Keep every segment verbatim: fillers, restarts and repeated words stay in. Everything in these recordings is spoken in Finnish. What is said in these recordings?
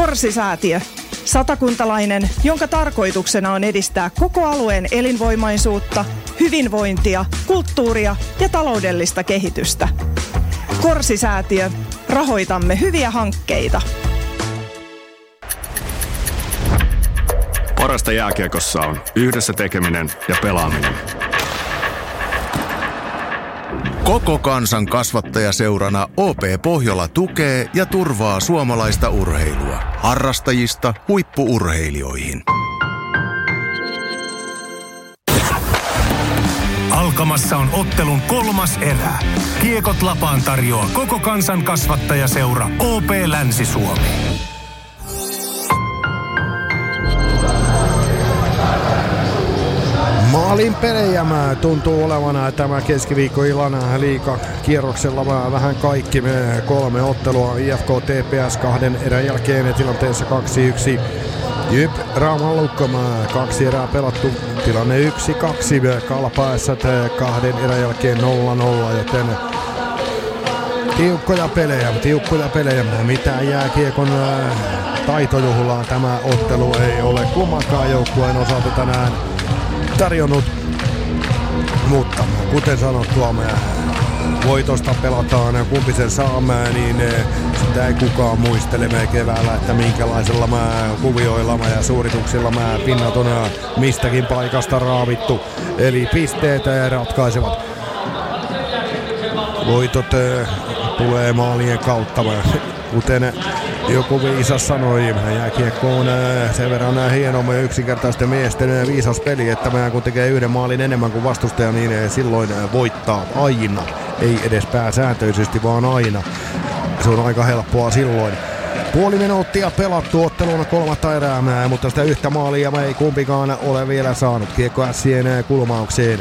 Korsi-säätiö. Satakuntalainen, jonka tarkoituksena on edistää koko alueen elinvoimaisuutta, hyvinvointia, kulttuuria ja taloudellista kehitystä. Korsi-säätiö. Rahoitamme hyviä hankkeita. Parasta jääkiekossa on yhdessä tekeminen ja pelaaminen. Koko kansan kasvattajaseurana O P Pohjola tukee ja turvaa suomalaista urheilua. Harrastajista huippu-urheilijoihin. Alkamassa on ottelun kolmas erä. Kiekot lapaan tarjoaa koko kansan kasvattajaseura O P Länsi-Suomi. Maalin pelejä tuntuu olevan tämä keskiviikkoillan liigakierroksella vähän kaikki. Me kolme ottelua I F K T P S kahden erän jälkeen tilanteessa kaksi yksi. Jyp Rauman Lukko, kaksi erää pelattu, tilanne yksi kaksi. Kalpaessa kahden erän jälkeen nolla nolla, joten tiukkoja pelejä, tiukkoja pelejä. Mitään jääkiekon taitojuhlaan tämä ottelu ei ole kummankaan joukkueen osalta tänään tarjonnut, mutta kuten sanottua, me voitosta pelataan, kumpi sen saamme, niin sitä ei kukaan muistele me keväällä, että minkälaisilla mä kuvioilla mä ja suorituksilla mä pinnat on mistäkin paikasta raavittu, eli pisteet ratkaisevat. Voitot tulee maalien kautta, kuten joku viisas sanoi, jääkiekko on sen verran hieno yksinkertaisten miesten viisas peli, että kun tekee yhden maalin enemmän kuin vastustaja, niin silloin voittaa aina. Ei edes pääsääntöisesti, vaan aina. Se on aika helppoa silloin. Puoli minuuttia pelattu ottelun kolmatta erää, mutta sitä yhtä maalia me ei kumpikaan ole vielä saanut. Kiekko ässien kulmaukseen.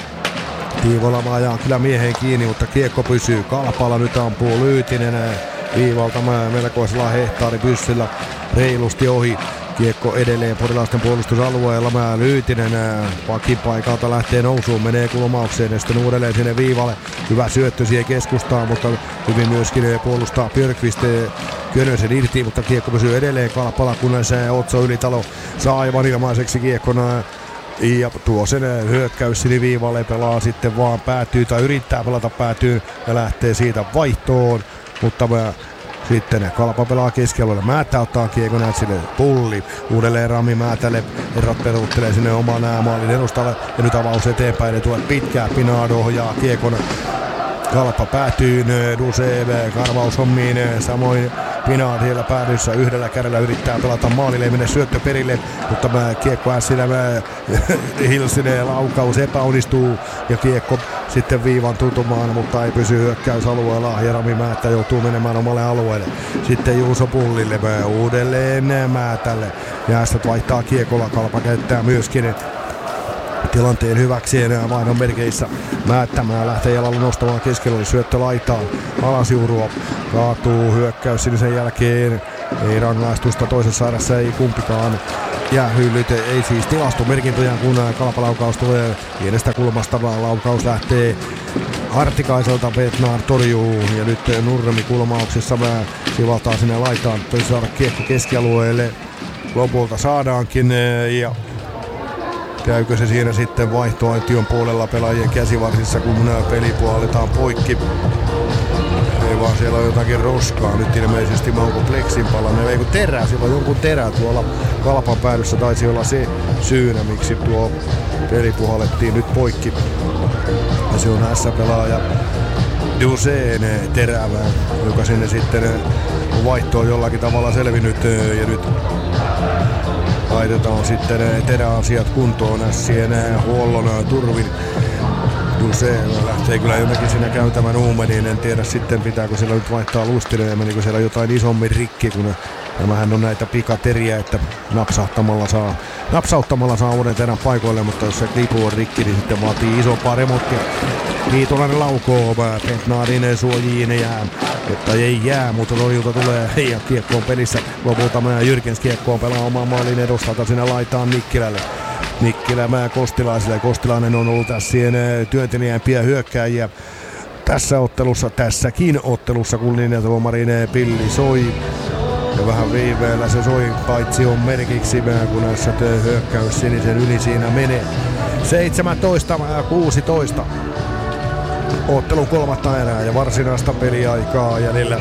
Tiivola vajaa kyllä miehen kiinni, mutta kiekko pysyy. Kalpala nyt ampuu Lyytinen viivalta melkoisella hehtaaripyssyllä reilusti ohi. Kiekko edelleen porilaisten puolustusalueella. Mä Lyytinen pakin paikalta lähtee nousuun, menee kulmaukseen ja sitten uudelleen sinne viivalle. Hyvä syöttö siihen keskustaan, mutta hyvin myöskin puolustaa Björkvist Könösen irti, mutta kiekko pysyy edelleen Kalpala, kunnes Otso Ylitalo saa aivan ilmaiseksi kiekkona. Ja tuo sen hyökkäys siniviivalle, pelaa sitten vaan päätyy tai yrittää pelata päätyyn ja lähtee siitä vaihtoon. Mutta mä sitten Kalpa pelaa keskialueella. Määttä ottaa kiekon Nätsille. Pulli. Uudelleen Rami Määtälle. Errat peruuttelee sinne oman maalin edustalle. Ja nyt avaus eteenpäin. Ne tulee pitkää. Pinado ohjaa kiekon. Kalpa päätyy Dusev karvaushommiin. Samoin Pinard siellä päädyssä yhdellä kädellä yrittää pelata maalille. Ei mene syöttö perille. Mutta mä kiekko ässinä Hilsinen laukaus epäonnistuu. Ja kiekko sitten viivan tutumaan, mutta ei pysy hyökkäysalueella. Ja Rami Määttä joutuu menemään omalle alueelle. Sitten Juuso Pullille uudelleen Määtälle. Jäästät vaihtaa kiekolla. Kalpa käyttää myöskin tilanteen hyväkseen vaihdon merkeissä. Määttämään lähtee jalalla nostamaan keskellä, syöttö laitaan. Alasjuurua kaatuu hyökkäys sinne sen jälkeen. Ei rangaistusta toisessa erässä, ei kumpikaan jää hyllyt. Ei siis tilastomerkintöjä, kun Kalpalaukaus tulee pienestä kulmasta, vaan laukaus lähtee Hartikaiselta. Petnar torjuu ja nyt Nurmi kulmauksessa sivaltaa sinne laitaan. Toisi saada kiekko keskialueelle. Lopulta saadaankin ja käykö se siinä sitten vaihtoaition puolella pelaajien käsivarsissa, kun peli puolitaan poikki. Ei vaan siellä on jotakin roskaa. Nyt ilmeisesti Mauko Plexin palanen. Ei kun terää, siellä on jonkun terä tuolla Kalpan päädyssä. Taisi olla se syynä, miksi tuo peli puhallettiin nyt poikki. Ja se on S-pelaaja Duseen terävää, joka sinne sitten vaihtoon jollakin tavalla selvinnyt. Ja nyt laitetaan sitten teräasiat kuntoon ässien huollon turvin. Duse lähtee kyllä jotenkin siinä käytämään Uumeniin. En tiedä sitten pitääkö siellä nyt vaihtaa Lustinen ja menikö siellä jotain isommin rikki, kun nämähän on näitä pikateriä, että napsauttamalla saa, napsauttamalla saa uuden terän paikoille, mutta jos se klipu on rikki, niin sitten vaatii isompaa remonttia. Kiitolainen laukoo Petnarin suojiin jää, jotta ei jää, mutta torjunta tulee ja kiekko on pelissä. Lopulta Jyrkens kiekkoon pelaa oman maalin edustalta sinne laitaan Nikkilälle. Nikkilämää Kostilaiselle. Kostilainen on ollut tässä työntelijämpiä hyökkääjiä tässä ottelussa, tässäkin ottelussa, kun linjatuomarin pilli soi. Ja vähän viiveellä se soi, paitsi on merkiksi, kun näissä hyökkäys sinisen yli siinä menee. seitsemäntoista kuusitoista. Ottelun kolmatta erää ja varsinaista peliaikaa jäljellä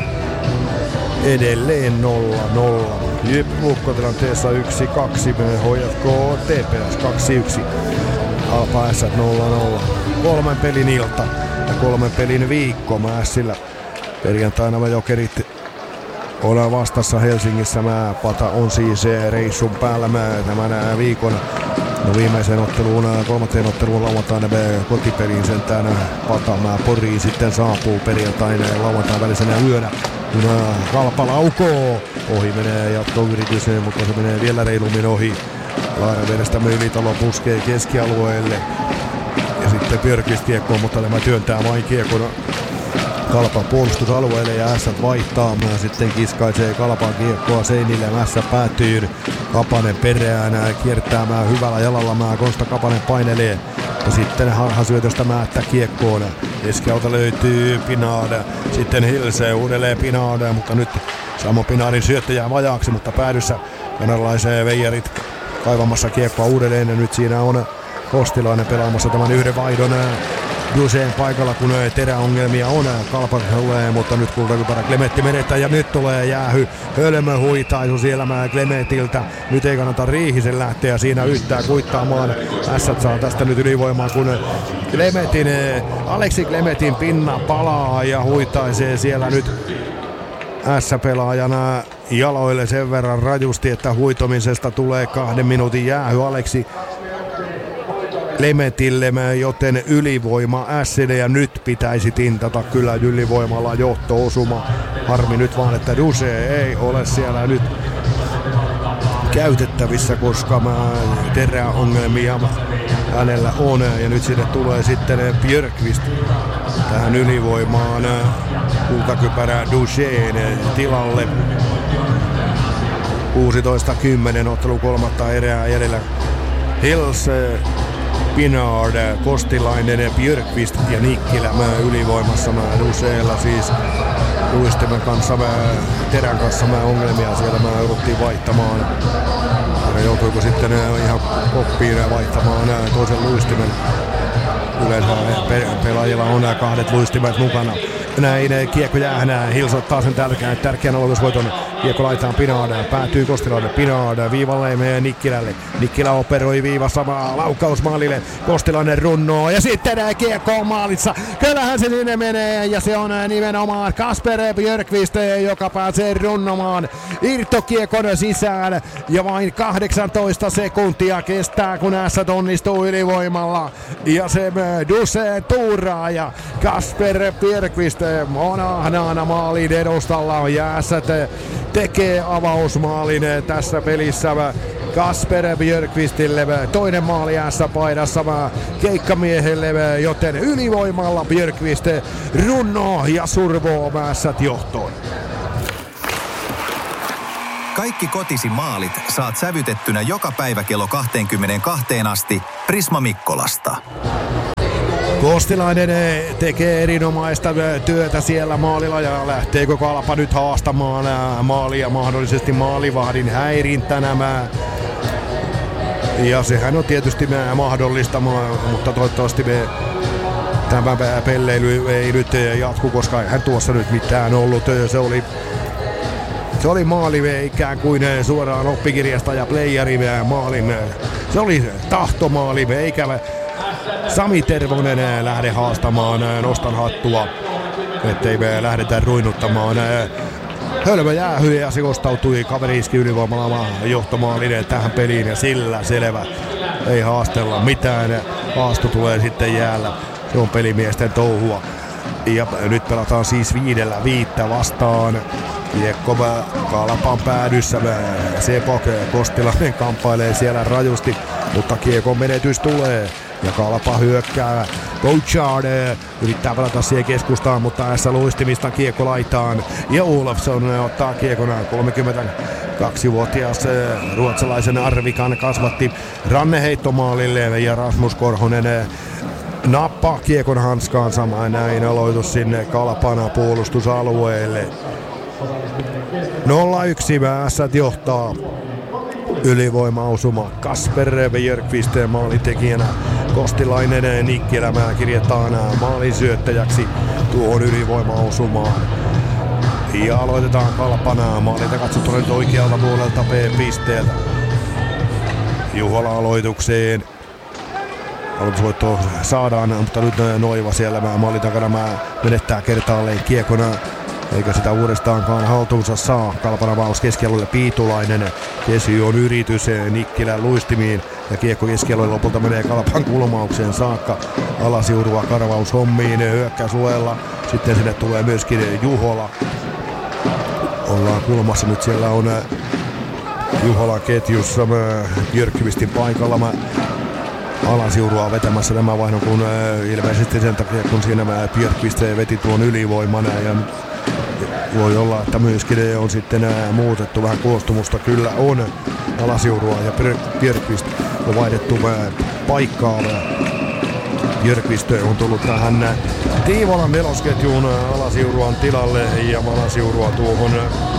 edelleen nolla nolla. Jyp lukkotilanteessa yksi kaksi, H F K T P S kaksi yksi. Alpa S nolla nolla. Kolmen pelin ilta ja kolmen pelin viikko Mässillä. Perjantaina mä Jokerit ollaan vastassa Helsingissä. Mä Pata on siis reissun päällä mä tämän viikon. No viimeisen otteluun, kolmanteen otteluun lauantaina kotipeliin sentään Patamaa Poriin sitten saapuu perjantaina ja lauantain välisenä yönä. Kun Kalpa laukoo, ohi menee jatkoyritys, mutta se menee vielä reilummin ohi. Laajan vedestämme Ylitalo puskee keskialueelle ja sitten Björkvist kiekkoon, mutta tämä työntää vain kiekon Kalpan puolustusalueelle ja Ässät vaihtaa. Mä sitten kiskaisee Kalpan kiekkoa seinille. Ässä päätyy Kapanen perään kiertäämään hyvällä jalalla. Mä Konsta Kapanen painelee. Ja sitten harhasyötöstä Määttä kiekkoon. Keskialta löytyy Pinard. Sitten Hilse uudelleen Pinard. Mutta nyt Samo Pinardin syöttö jää vajaaksi. Mutta päädyssä kanadalaiseen Veijarit kaivamassa kiekkoa uudelleen. Ja nyt siinä on Kostilainen pelaamassa tämän yhden vaihdon. Duseen paikalla, kun teräongelmia on Kalpalle, mutta nyt kultakypärä Klemetti menettää ja nyt tulee jäähy. Hölmö huitaisu siellä Klemetiltä. Nyt ei kannata Riihisen lähteä siinä yhtään kuittaamaan. Ässät saa tästä nyt ylivoimaa, kun Klemetin, Aleksi Klemetin pinna palaa ja huitaisee siellä nyt S-pelaajana jaloille sen verran rajusti, että huitomisesta tulee kahden minuutin jäähy Aleksi Klemetille, joten ylivoima Ässille ja nyt pitäisi tintata kyllä ylivoimalla johto-osuma. Harmi nyt vaan, että Duse ei ole siellä nyt käytettävissä, koska teräongelmia hänellä on. Ja nyt sinne tulee sitten Björkvist tähän ylivoimaan kultakypärä Duseen tilalle. kuusitoista kymmenen ottelu kolmatta erää edellä. Hills, Pinard, Kostilainen, Björkvist ja Nikkilä ylivoimassa. Duseella siis luistimen kanssa, terän kanssa ongelmia siellä mä jouduttiin vaihtamaan. Ja joutuiko sitten ihan koppiin vaihtamaan toisen luistimen. Yleensä pelaajilla on nämä kahdet luistimet mukana. Näin kiekko jäähän, Hills ottaa sen tärkeän, tärkeän aloitusvoiton. Kiekko laitetaan Pinard, päätyy Kostilainen, Pinard viivalle meidän Nikkilälle. Nikkilä operoi viivassa laukausmaalille, Kostilainen runnoo ja sitten kiekko on maalissa. Kyllähän se sinne menee ja se on nimenomaan Kasper Björkvist, joka pääsee runnomaan irtokiekon sisään ja vain kahdeksantoista sekuntia kestää, kun Ässät onnistuu ylivoimalla ja se Duse tuuraa ja Kasper Björkvist on ahnaana maalin edustalla ja Ässät tekee avausmaalin tässä pelissä Kasper Björkvistille, toinen maali S-paidassa keikkamiehelle, joten ylivoimalla Björkvist runnoo ja survoo Ässät johtoon. Kaikki kotisi maalit saat sävytettynä joka päivä kello kaksikymmentäkaksi asti Prisma Mikkolasta. Kostilainen tekee erinomaista työtä siellä maalilla ja lähteekö Kalpa nyt haastamaan maalia mahdollisesti maalivahdin häirintänä. Ja sehän on tietysti mahdollista, mutta toivottavasti me tämä pelleily ei nyt jatku, koska eihän tuossa nyt mitään ollut. Se oli, se oli maali ikään kuin suoraan oppikirjasta ja playeri maalin. Se oli tahtomaali eikä Sami Tervonen lähde haastamaan, nostan hattua, ettei me lähdetä ruinuttamaan. Hölmö jäähy ja se kostautui kaveriiski ylivoimalla johtomaalinen tähän peliin ja sillä selvä. Ei haastella mitään, haasto tulee sitten jäällä, se on pelimiesten touhua. Ja nyt pelataan siis viidellä viittä vastaan. Kiekko Kalpan päädyssä, Sepok Kostilainen kamppailee siellä rajusti, mutta kiekon menetys tulee. Ja Kalpa hyökkää. Bouchard yrittää pelata siihen keskustaan, mutta S luistimista kiekko laitaan. Ja Olofsson ottaa kiekon. kolmekymmentäkaksivuotias ruotsalaisen Arvikan kasvatti ranneheittomaalille. Ja Rasmus Korhonen nappaa kiekon hanskaan samaan. Näin aloitus sinne Kalpan puolustusalueelle. nolla yksi Ässät johtaa. Ylivoimausuma Kasper Björkqvist maalintekijänä. Kostilainen Nikkelämää kirjataan maalisyöttäjäksi tuohon ylivoimausumaan. Ja aloitetaan Kalpana. Maalilta katsottuna nyt oikealta puolelta B-pisteeltä. Juhola aloitukseen. Aloitusvoitto saadaan, mutta nyt Noiva siellä maalin takana menettää kertaalleen kiekona. Eikä sitä uudestaankaan haltuunsa saa. Kalpana vaus keskialueelle Piitulainen. Kesy on yritys Nikkilän luistimiin. Ja kiekko keskialueelle lopulta menee Kalpan kulmaukseen saakka. Alasiurua karvaus hommiin hyökkäysuella. Sitten sinne tulee myöskin Juhola. Ollaan kulmassa. Nyt siellä on Juhola ketjussa. Björkqvistin paikalla. Mä Alasiurua vetämässä nämä vaihdon, kun ilmeisesti sen takia, kun siinä Björkqvist veti tuon ylivoiman. Ja voi olla, että myöskin on sitten muutettu vähän koostumusta. Kyllä on Alasiurua ja Björkqvist on vaihdettu paikkaa. Björkqvist on tullut tähän Tiivolan nelosketjuun Alasiuruan tilalle ja Alasiurua tuohon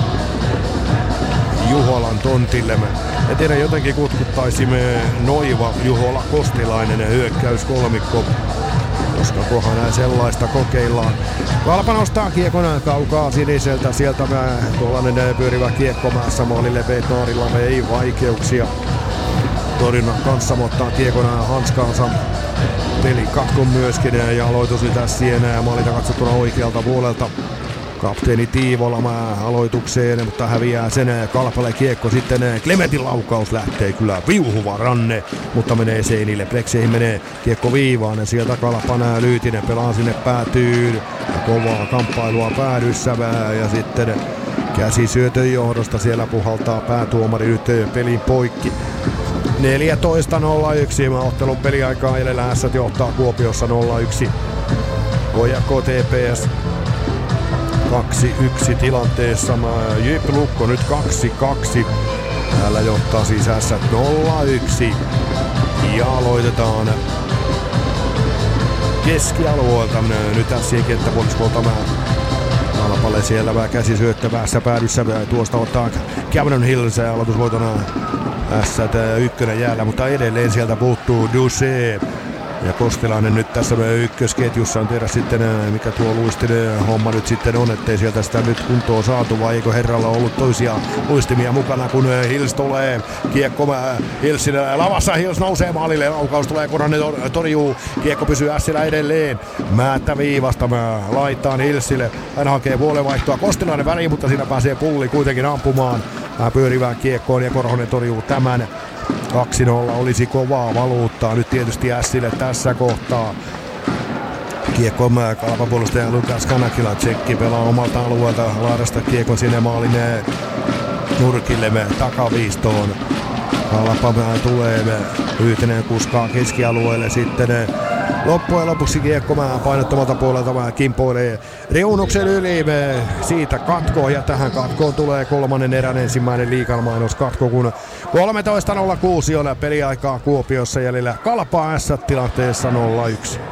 Juholan tontille. Ja tiedä, jotenkin kutkuttaisimme Noiva, Juhola, Kostilainen hyökkäyskolmikko. Koska kohan sellaista kokeillaan. Kalpa nostaa kiekon kaukaa siniseltä. Sieltä tuollainen pyörivä kiekko mässä maalille Betaarilla. Ei vaikeuksia torjunnan kanssa, mutta kiekon hanskaansa. Peli katkon myöskin ja aloitus nyt ässien ja maalilta katsottuna oikealta puolelta. Kapteeni Tiivola aloitukseen, mutta häviää sen Kalpalle kiekko. Sitten Klementin laukaus lähtee kyllä viuhuva ranne, mutta menee seinille. Plekseihin menee kiekko viivaan ja sieltä Kalpan Lyytinen pelaa sinne päätyyn. Ja kovaa kamppailua päädyssä ja sitten käsisyötön johdosta siellä puhaltaa päätuomari nyt pelin poikki. neljätoista nolla yksi ottelun peliaikaa edellä Ässät johtaa Kuopiossa nolla yksi. Koja K T P S kaksi yksi tilanteessa. J P Lukko nyt kaksi kaksi. Täällä johtaa siis Ässät nolla yksi. Ja aloitetaan keskialueelta. Nyt Ässien kenttäpuoliskolta Kalpalle siellä vähän käsisyöttävässä päädyssä. Tuosta ottaa Cameron Hills aloitusvoitona Ässät ykkönen jäällä, mutta edelleen sieltä puuttuu Duse. Ja Kostilainen nyt tässä ykkösketjussa on tiedä sitten mikä tuo luistinen homma nyt sitten on, ettei sieltä sitä nyt kuntoon saatu, vai eikö herralla ollut toisia luistimia mukana, kun Hills tulee kiekko Hillsin lavassa, Hills nousee maalille, laukaus tulee, Koranen torjuu, kiekko pysyy Ässillä edelleen, Määttä viivasta laittaa Hillsille, hän hakee puolenvaihtoa, Kostilainen väliin, mutta siinä pääsee Pulli kuitenkin ampumaan pyörivään kiekkoon ja Korhonen torjuu tämän. kaksi nolla olisi kovaa valuuttaa nyt tietysti Ässille tässä kohtaa. Kiekko Kalpan puolustaja Lukas Kanakila, tsekki pelaa omalta alueelta laidasta kiekon sinne maalin nurkille takaviistoon. Kalpa tulee, Lyytinen kuskaa keskialueelle sitten. Loppujen lopuksi kiekko painottomalta puolelta kimpoilee reunuksen yli, siitä katkoon ja tähän katkoon tulee kolmannen erän ensimmäinen liigamainos katko, kun kolmetoista nolla kuusi on peliaikaa Kuopiossa jäljellä. Kalpa Ässät tilanteessa nolla yksi.